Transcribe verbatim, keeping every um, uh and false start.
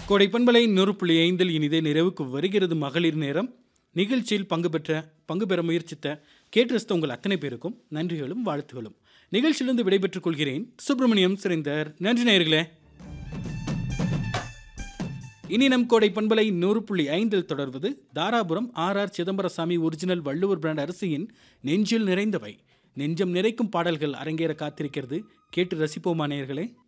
கோடை பண்பலை நூறு புள்ளி ஐந்தில் இனிதே நிறைவுக்கு வருகிறது மகளிர் நேரம். நிகழ்ச்சியில் பங்கு பெற்ற பங்கு பெற முயற்சித்த கேட்டு ரசித்த உங்கள் அத்தனை பேருக்கும் நன்றிகளும் வாழ்த்துகளும். நிகழ்ச்சியிலிருந்து விடைபெற்றுக் கொள்கிறேன். சுப்பிரமணியம் சுரேந்தர். நன்றி நேயர்களே. இனி நம் கோடை பண்பலை நூறு புள்ளி ஐந்தில் தொடர்வது Dharapuram R R Chidambarasamy original Valluvar brand அரிசியின் நெஞ்சில் நிறைந்தவை. நெஞ்சம் நிறைக்கும் பாடல்கள் அரங்கேற காத்திருக்கிறது. கேட்டு ரசிப்போமா நேயர்களே.